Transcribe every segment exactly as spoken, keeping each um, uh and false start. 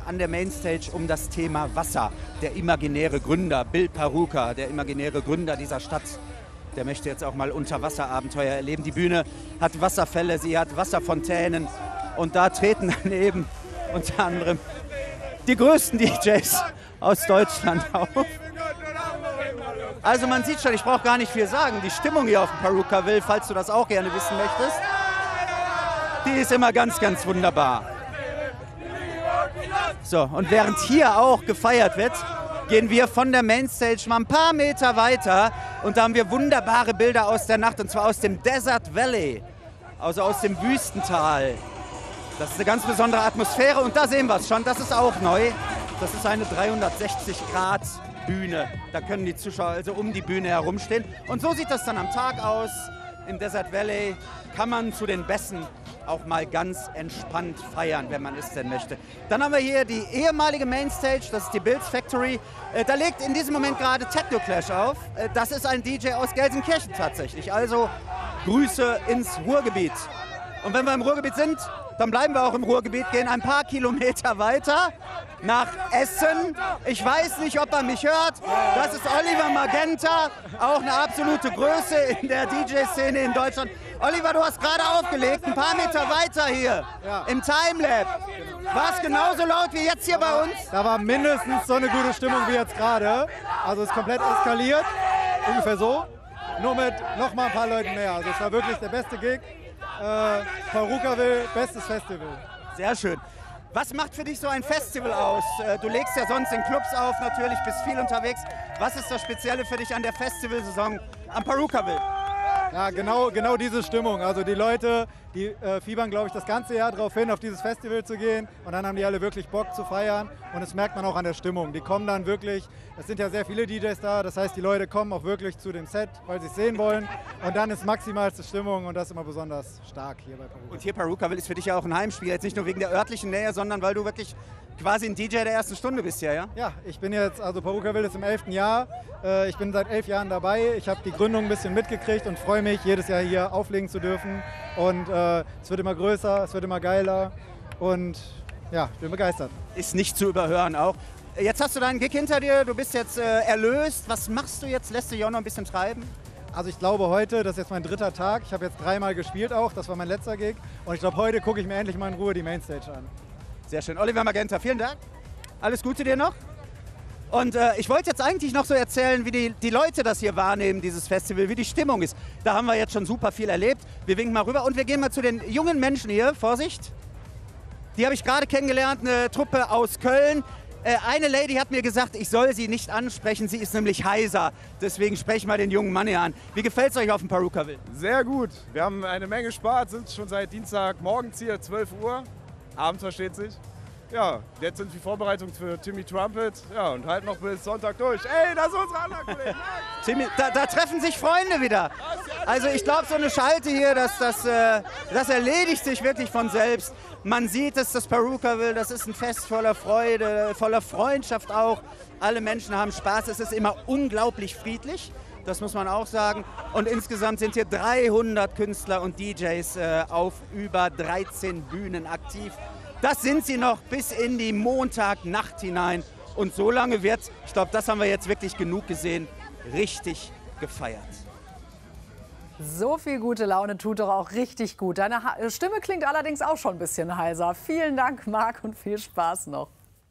an der Mainstage um das Thema Wasser. Der imaginäre Gründer, Bill Paruka, der imaginäre Gründer dieser Stadt, der möchte jetzt auch mal Unterwasserabenteuer erleben. Die Bühne hat Wasserfälle, sie hat Wasserfontänen und da treten dann eben unter anderem die größten D Js aus Deutschland auf. Also man sieht schon, ich brauche gar nicht viel sagen. Die Stimmung hier auf dem Paruka-Ville, falls du das auch gerne wissen möchtest, die ist immer ganz, ganz wunderbar. So, und während hier auch gefeiert wird, gehen wir von der Mainstage mal ein paar Meter weiter und da haben wir wunderbare Bilder aus der Nacht, und zwar aus dem Desert Valley, also aus dem Wüstental. Das ist eine ganz besondere Atmosphäre und da sehen wir es schon, das ist auch neu. Das ist eine dreihundertsechzig Grad Bühne. Da können die Zuschauer also um die Bühne herumstehen. Und so sieht das dann am Tag aus. Im Desert Valley kann man zu den Bässen auch mal ganz entspannt feiern, wenn man es denn möchte. Dann haben wir hier die ehemalige Mainstage, das ist die Bills Factory. Da legt in diesem Moment gerade Techno Clash auf. Das ist ein D J aus Gelsenkirchen tatsächlich. Also Grüße ins Ruhrgebiet. Und wenn wir im Ruhrgebiet sind, dann bleiben wir auch im Ruhrgebiet, gehen ein paar Kilometer weiter nach Essen. Ich weiß nicht, ob er mich hört. Das ist Oliver Magenta, auch eine absolute Größe in der D J-Szene in Deutschland. Oliver, du hast gerade aufgelegt, ein paar Meter weiter hier ja. im Timelab. War es genauso laut wie jetzt hier bei uns? Da war mindestens so eine gute Stimmung wie jetzt gerade. Also es ist komplett eskaliert, ungefähr so. Nur mit noch mal ein paar Leuten mehr. Also es war wirklich der beste Gig. Äh, Paruka-Ville, bestes Festival. Sehr schön. Was macht für dich so ein Festival aus? Du legst ja sonst in Clubs auf, natürlich, bist viel unterwegs. Was ist das Spezielle für dich an der Festivalsaison am Paruka-Ville? Ja, genau, genau diese Stimmung. Also die Leute, die äh, fiebern, glaube ich, das ganze Jahr darauf hin, auf dieses Festival zu gehen. Und dann haben die alle wirklich Bock zu feiern. Und das merkt man auch an der Stimmung. Die kommen dann wirklich, es sind ja sehr viele D Js da. Das heißt, die Leute kommen auch wirklich zu dem Set, weil sie es sehen wollen. Und dann ist maximalste Stimmung und das ist immer besonders stark hier bei Paruka. Und hier Paruka-Ville ist für dich ja auch ein Heimspiel. Jetzt nicht nur wegen der örtlichen Nähe, sondern weil du wirklich quasi ein D J der ersten Stunde bist hier, ja? Ja, ich bin jetzt, also Paruka-Ville ist im elften Jahr. Ich bin seit elf Jahren dabei. Ich habe die Gründung ein bisschen mitgekriegt und freue mich, jedes Jahr hier auflegen zu dürfen. Und äh, es wird immer größer, es wird immer geiler. Und ja, ich bin begeistert. Ist nicht zu überhören auch. Jetzt hast du deinen Gig hinter dir, du bist jetzt äh, erlöst. Was machst du jetzt? Lässt du dich auch noch ein bisschen treiben? Also ich glaube heute, das ist jetzt mein dritter Tag. Ich habe jetzt dreimal gespielt auch, das war mein letzter Gig. Und ich glaube, heute gucke ich mir endlich mal in Ruhe die Mainstage an. Sehr schön. Oliver Magenta, vielen Dank. Alles Gute dir noch. Und äh, ich wollte jetzt eigentlich noch so erzählen, wie die, die Leute das hier wahrnehmen, dieses Festival, wie die Stimmung ist. Da haben wir jetzt schon super viel erlebt. Wir winken mal rüber und wir gehen mal zu den jungen Menschen hier. Vorsicht. Die habe ich gerade kennengelernt, eine Truppe aus Köln. Äh, eine Lady hat mir gesagt, ich soll sie nicht ansprechen, sie ist nämlich heiser. Deswegen spreche ich mal den jungen Mann hier an. Wie gefällt es euch auf dem Paruka-Ville? Sehr gut. Wir haben eine Menge Spaß, sind schon seit Dienstagmorgens hier, zwölf Uhr. Abends versteht sich. Ja, jetzt sind die Vorbereitungen für Timmy Trumpet. Ja, und halt noch bis Sonntag durch. Ey, da ist unsere anderen Kollegen. Timmy, da, da treffen sich Freunde wieder. Also ich glaube, so eine Schalte hier, das, das, äh, das erledigt sich wirklich von selbst. Man sieht es, das Paruka-Ville, das ist ein Fest voller Freude, voller Freundschaft auch. Alle Menschen haben Spaß, es ist immer unglaublich friedlich. Das muss man auch sagen. Und insgesamt sind hier dreihundert Künstler und D Js äh, auf über dreizehn Bühnen aktiv. Das sind sie noch bis in die Montagnacht hinein. Und so lange wird, ich glaube, das haben wir jetzt wirklich genug gesehen, richtig gefeiert. So viel gute Laune tut doch auch richtig gut. Deine ha Stimme klingt allerdings auch schon ein bisschen heiser. Vielen Dank, Marc, und viel Spaß noch.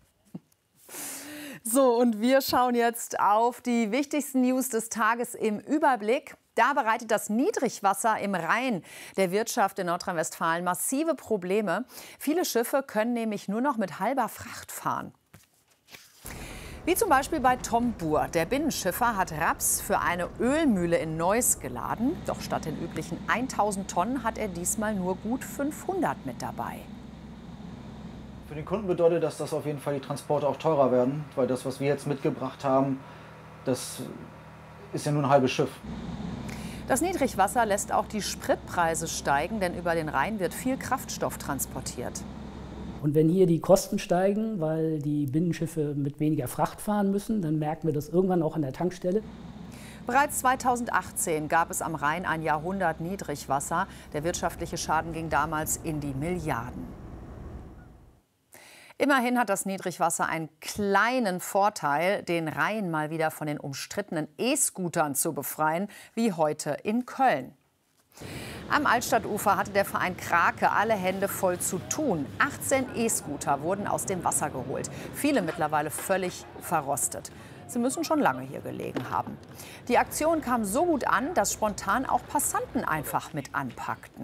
So, und wir schauen jetzt auf die wichtigsten News des Tages im Überblick. Da bereitet das Niedrigwasser im Rhein der Wirtschaft in Nordrhein-Westfalen massive Probleme. Viele Schiffe können nämlich nur noch mit halber Fracht fahren. Wie zum Beispiel bei Tom Buhr. Der Binnenschiffer hat Raps für eine Ölmühle in Neuss geladen. Doch statt den üblichen tausend Tonnen hat er diesmal nur gut fünfhundert mit dabei. Für den Kunden bedeutet das, dass auf jeden Fall die Transporte auch teurer werden. Weil das, was wir jetzt mitgebracht haben, das ist ja nur ein halbes Schiff. Das Niedrigwasser lässt auch die Spritpreise steigen, denn über den Rhein wird viel Kraftstoff transportiert. Und wenn hier die Kosten steigen, weil die Binnenschiffe mit weniger Fracht fahren müssen, dann merken wir das irgendwann auch an der Tankstelle. Bereits zweitausendachtzehn gab es am Rhein ein Jahrhundert Niedrigwasser. Der wirtschaftliche Schaden ging damals in die Milliarden. Immerhin hat das Niedrigwasser einen kleinen Vorteil, den Rhein mal wieder von den umstrittenen E-Scootern zu befreien, wie heute in Köln. Am Altstadtufer hatte der Verein Krake alle Hände voll zu tun. achtzehn E-Scooter wurden aus dem Wasser geholt, viele mittlerweile völlig verrostet. Sie müssen schon lange hier gelegen haben. Die Aktion kam so gut an, dass spontan auch Passanten einfach mit anpackten.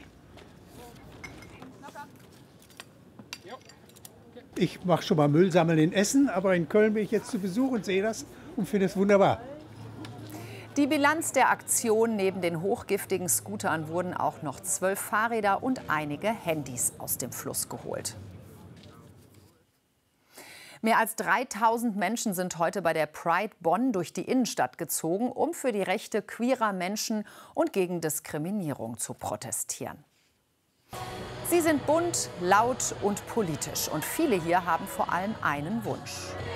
Ich mache schon mal Müll sammeln in Essen, aber in Köln bin ich jetzt zu Besuch und sehe das und finde es wunderbar. Die Bilanz der Aktion: Neben den hochgiftigen Scootern wurden auch noch zwölf Fahrräder und einige Handys aus dem Fluss geholt. Mehr als dreitausend Menschen sind heute bei der Pride Bonn durch die Innenstadt gezogen, um für die Rechte queerer Menschen und gegen Diskriminierung zu protestieren. Sie sind bunt, laut und politisch. Und viele hier haben vor allem einen Wunsch.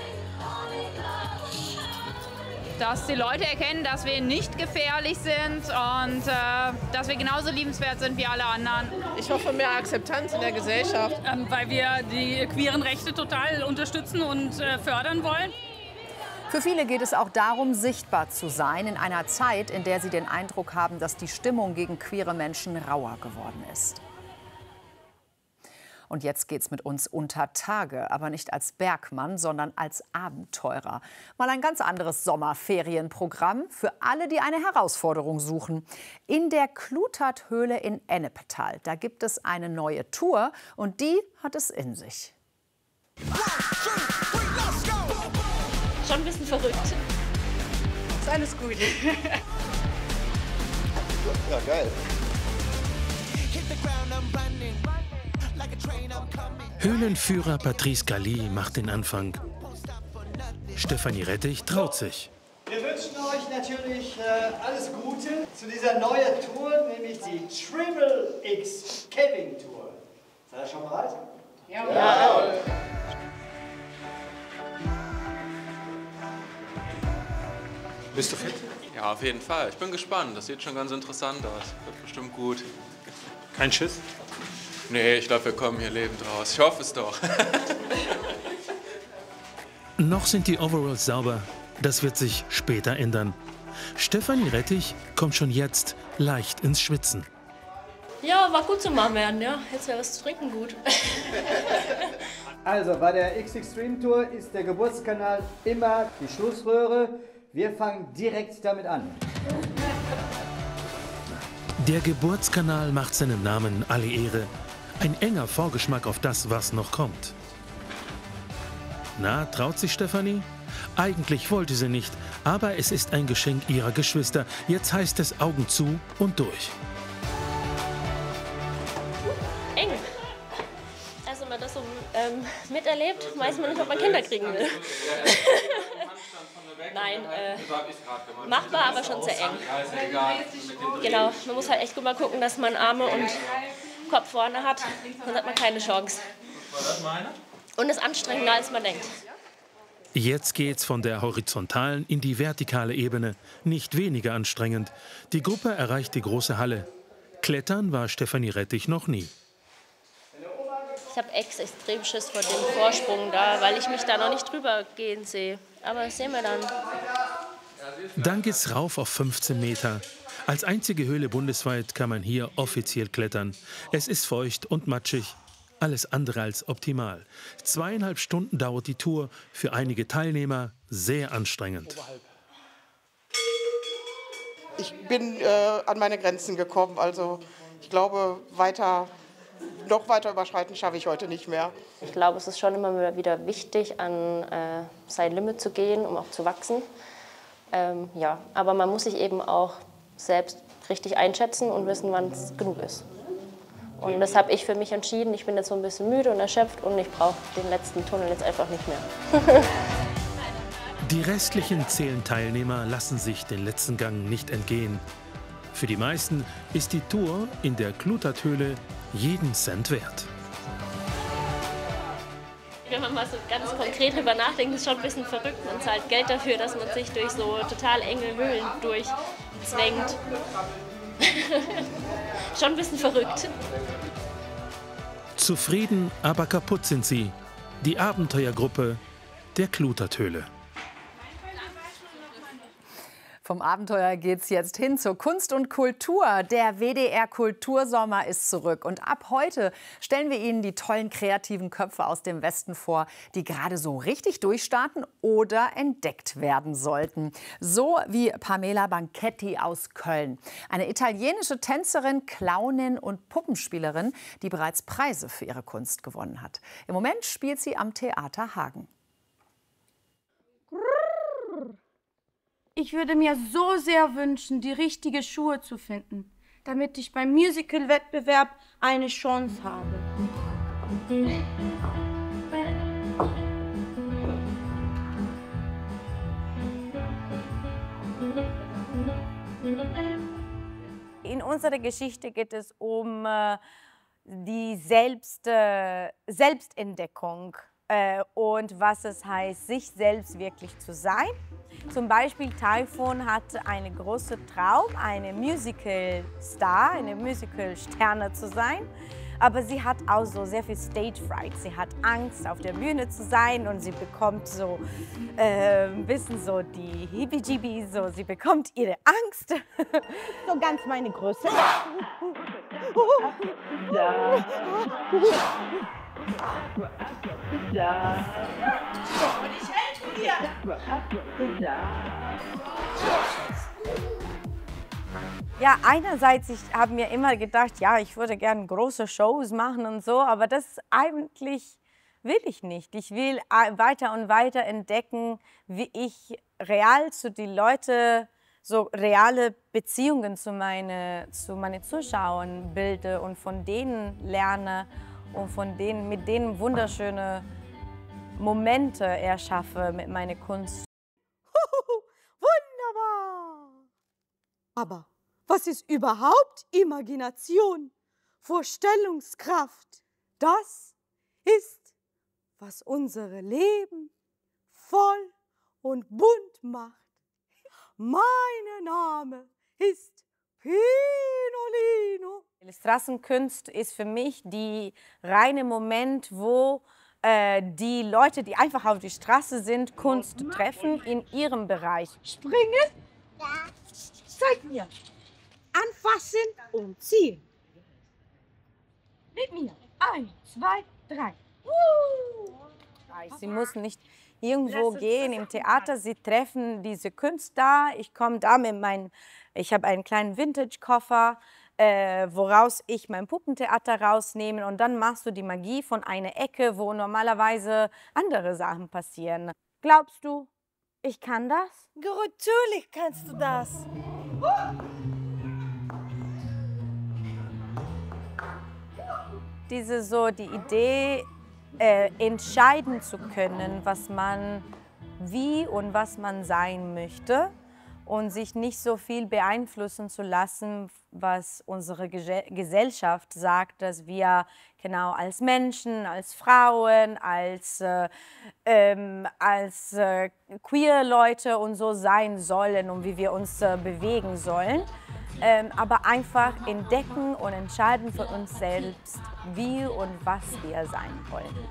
Dass die Leute erkennen, dass wir nicht gefährlich sind und äh, dass wir genauso liebenswert sind wie alle anderen. Ich hoffe, mehr Akzeptanz in der Gesellschaft. Ähm, weil wir die queeren Rechte total unterstützen und äh, fördern wollen. Für viele geht es auch darum, sichtbar zu sein in einer Zeit, in der sie den Eindruck haben, dass die Stimmung gegen queere Menschen rauer geworden ist. Und jetzt geht's mit uns unter Tage, aber nicht als Bergmann, sondern als Abenteurer. Mal ein ganz anderes Sommerferienprogramm für alle, die eine Herausforderung suchen. In der Kluterthöhle in Ennepetal, da gibt es eine neue Tour und die hat es in sich. Schon ein bisschen verrückt. Ist alles gut. Ja, geil. Höhlenführer Patrice Galli macht den Anfang. Stefanie Rettich traut sich. Wir wünschen euch natürlich äh, alles Gute zu dieser neuen Tour, nämlich die Triple X Caving Tour. Seid ihr schon bereit? Ja. ja. Bist du fit? Ja, auf jeden Fall. Ich bin gespannt. Das sieht schon ganz interessant aus. Wird bestimmt gut. Kein Schiss? Nee, ich glaube, wir kommen hier lebend raus. Ich hoffe es doch. Noch sind die Overalls sauber. Das wird sich später ändern. Stefanie Rettich kommt schon jetzt leicht ins Schwitzen. Ja, war gut zum Warmwerden, ja. Jetzt wäre was zu trinken gut. Also, bei der X-Extreme Tour ist der Geburtskanal immer die Schlussröhre. Wir fangen direkt damit an. Der Geburtskanal macht seinem Namen alle Ehre. Ein enger Vorgeschmack auf das, was noch kommt. Na, traut sich Stefanie? Eigentlich wollte sie nicht, aber es ist ein Geschenk ihrer Geschwister. Jetzt heißt es Augen zu und durch. Eng. Also wenn man das so ähm, miterlebt, weiß man nicht, ob man Kinder kriegen will. Nein, äh, machbar, aber schon sehr eng. Genau, man muss halt echt gut mal gucken, dass man Arme und Kopf vorne hat, dann hat man keine Chance. Und ist anstrengender, als man denkt. Jetzt geht's von der horizontalen in die vertikale Ebene. Nicht weniger anstrengend. Die Gruppe erreicht die große Halle. Klettern war Stefanie Rettich noch nie. Ich habe extrem Schiss vor dem Vorsprung da, weil ich mich da noch nicht drüber gehen sehe. Aber das sehen wir dann. Dann geht's rauf auf fünfzehn Meter. Als einzige Höhle bundesweit kann man hier offiziell klettern. Es ist feucht und matschig. Alles andere als optimal. Zweieinhalb Stunden dauert die Tour. Für einige Teilnehmer sehr anstrengend. Ich bin äh, an meine Grenzen gekommen. Also ich glaube, weiter, noch weiter überschreiten schaffe ich heute nicht mehr. Ich glaube, es ist schon immer wieder wichtig, an äh, sein Limit zu gehen, um auch zu wachsen. Ähm, ja, aber man muss sich eben auch selbst richtig einschätzen und wissen, wann es genug ist. Und das habe ich für mich entschieden. Ich bin jetzt so ein bisschen müde und erschöpft und ich brauche den letzten Tunnel jetzt einfach nicht mehr. Die restlichen zehn Teilnehmer lassen sich den letzten Gang nicht entgehen. Für die meisten ist die Tour in der Kluterthöhle jeden Cent wert. Wenn man mal so ganz konkret drüber nachdenkt, ist es schon ein bisschen verrückt. Man zahlt Geld dafür, dass man sich durch so total enge Höhlen durchzwängt. Schon ein bisschen verrückt. Zufrieden, aber kaputt sind sie. Die Abenteuergruppe der Klutertöle. Vom Abenteuer geht's jetzt hin zur Kunst und Kultur. Der W D R Kultursommer ist zurück. Und ab heute stellen wir Ihnen die tollen kreativen Köpfe aus dem Westen vor, die gerade so richtig durchstarten oder entdeckt werden sollten. So wie Pamela Banchetti aus Köln. Eine italienische Tänzerin, Clownin und Puppenspielerin, die bereits Preise für ihre Kunst gewonnen hat. Im Moment spielt sie am Theater Hagen. Ich würde mir so sehr wünschen, die richtigen Schuhe zu finden, damit ich beim Musical-Wettbewerb eine Chance habe. In unserer Geschichte geht es um äh, die Selbst, äh, Selbstentdeckung äh, und was es heißt, sich selbst wirklich zu sein. Zum Beispiel Typhoon hatte einen großen Traum, eine Musical-Star, eine Musical-Sterne zu sein. Aber sie hat auch so sehr viel Stage-Fright. Sie hat Angst, auf der Bühne zu sein und sie bekommt so äh, ein bisschen so die Hibi-Jibi, so sie bekommt ihre Angst. So ganz meine Größe. Ja. Ja. Und ich helfe dir. Ja, einerseits, ich habe mir immer gedacht, ja, ich würde gerne große Shows machen und so, aber das eigentlich will ich nicht. Ich will weiter und weiter entdecken, wie ich real zu den Leuten so reale Beziehungen zu meinen zu meine Zuschauern bilde und von denen lerne und von denen, mit denen wunderschöne Momente erschaffe mit meiner Kunst. Wunderbar! Aber was ist überhaupt Imagination? Vorstellungskraft. Das ist, was unsere Leben voll und bunt macht. Mein Name ist Pinolino. Straßenkunst ist für mich der reine Moment, wo äh, die Leute, die einfach auf die Straße sind, Kunst treffen in ihrem Bereich. Springen? Ja. Zeig mir. Anfassen und ziehen. Mit mir. Eins, zwei, drei. Sie müssen nicht irgendwo gehen im Theater. Sie treffen diese Künstler. Ich komme da mit meinem, ich habe einen kleinen Vintage-Koffer, äh, woraus ich mein Puppentheater rausnehme. Und dann machst du die Magie von einer Ecke, wo normalerweise andere Sachen passieren. Glaubst du, ich kann das? Natürlich kannst du das. Diese so die Idee, äh, entscheiden zu können, was man wie und was man sein möchte und sich nicht so viel beeinflussen zu lassen, was unsere Ge Gesellschaft sagt, dass wir genau als Menschen, als Frauen, als, äh, ähm, als äh, queer Leute und so sein sollen und wie wir uns äh, bewegen sollen. Ähm, aber einfach entdecken und entscheiden für uns selbst, wie und was wir sein wollen.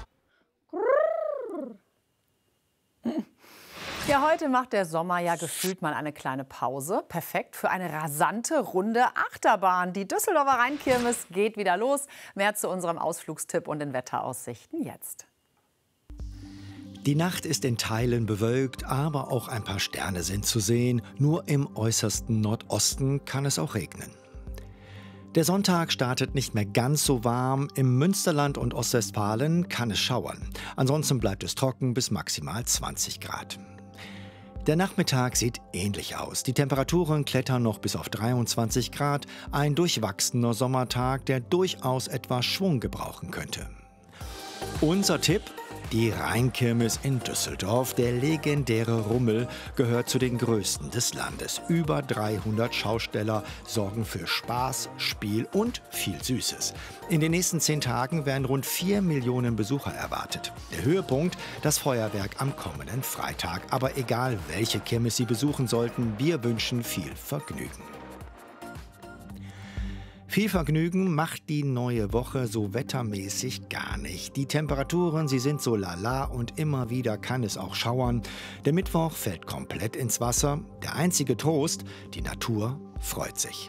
Ja, heute macht der Sommer ja gefühlt mal eine kleine Pause. Perfekt für eine rasante Runde Achterbahn. Die Düsseldorfer Rheinkirmes geht wieder los. Mehr zu unserem Ausflugstipp und den Wetteraussichten jetzt. Die Nacht ist in Teilen bewölkt, aber auch ein paar Sterne sind zu sehen. Nur im äußersten Nordosten kann es auch regnen. Der Sonntag startet nicht mehr ganz so warm. Im Münsterland und Ostwestfalen kann es schauern. Ansonsten bleibt es trocken bis maximal zwanzig Grad. Der Nachmittag sieht ähnlich aus. Die Temperaturen klettern noch bis auf dreiundzwanzig Grad. Ein durchwachsener Sommertag, der durchaus etwas Schwung gebrauchen könnte. Unser Tipp: die Rheinkirmes in Düsseldorf. Der legendäre Rummel gehört zu den größten des Landes. Über dreihundert Schausteller sorgen für Spaß, Spiel und viel Süßes. In den nächsten zehn Tagen werden rund vier Millionen Besucher erwartet. Der Höhepunkt: das Feuerwerk am kommenden Freitag. Aber egal, welche Kirmes Sie besuchen sollten, wir wünschen viel Vergnügen. Viel Vergnügen macht die neue Woche so wettermäßig gar nicht. Die Temperaturen, sie sind so lala und immer wieder kann es auch schauern. Der Mittwoch fällt komplett ins Wasser. Der einzige Trost, die Natur freut sich.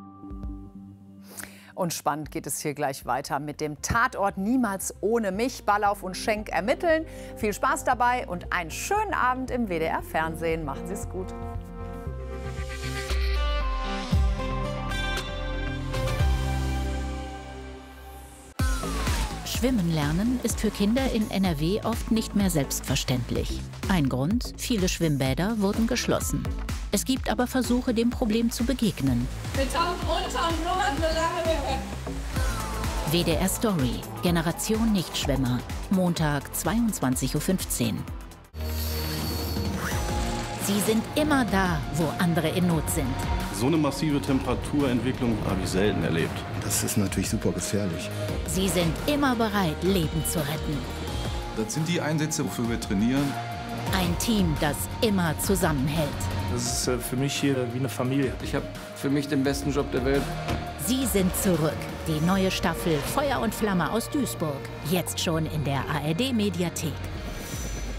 Und spannend geht es hier gleich weiter mit dem Tatort Niemals ohne mich. Ballauf und Schenk ermitteln. Viel Spaß dabei und einen schönen Abend im W D R Fernsehen. Machen Sie es gut. Schwimmen lernen ist für Kinder in N R W oft nicht mehr selbstverständlich. Ein Grund: viele Schwimmbäder wurden geschlossen. Es gibt aber Versuche, dem Problem zu begegnen. Wir tauchen runter und blubbern so lange wir können. W D R Story, Generation Nichtschwimmer, Montag zweiundzwanzig Uhr fünfzehn. Sie sind immer da, wo andere in Not sind. So eine massive Temperaturentwicklung habe ich selten erlebt. Das ist natürlich super gefährlich. Sie sind immer bereit, Leben zu retten. Das sind die Einsätze, wofür wir trainieren. Ein Team, das immer zusammenhält. Das ist für mich hier wie eine Familie. Ich habe für mich den besten Job der Welt. Sie sind zurück. Die neue Staffel Feuer und Flamme aus Duisburg. Jetzt schon in der A R D-Mediathek.